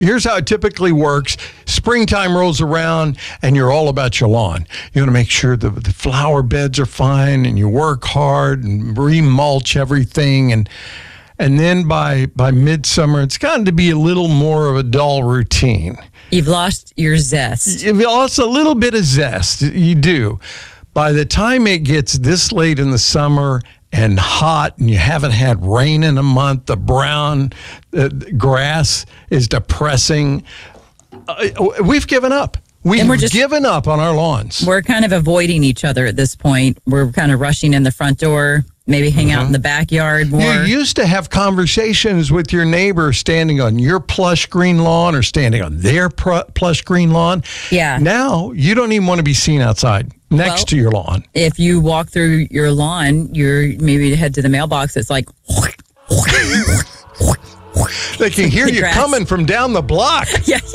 Here's how it typically works. Springtime rolls around and you're all about your lawn. You want to make sure the flower beds are fine and you work hard and remulch everything. And then by midsummer, it's gotten to be a little more of a dull routine. You've lost your zest. You've lost a little bit of zest. You do. By the time it gets this late in the summer and hot and you haven't had rain in a month, the brown grass is depressing. We've given up. We've given up on our lawns. We're kind of avoiding each other at this point. We're kind of rushing in the front door, maybe hang out in the backyard more. You used to have conversations with your neighbor standing on your plush green lawn or standing on their plush green lawn. Yeah. Now, you don't even want to be seen outside next to your lawn. If you walk through your lawn, you're maybe head to the mailbox, it's like... They can hear you coming from down the block. Yeah.